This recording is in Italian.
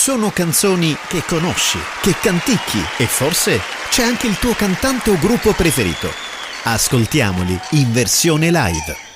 Sono canzoni che conosci, che canticchi e forse c'è anche il tuo cantante o gruppo preferito. Ascoltiamoli in versione live.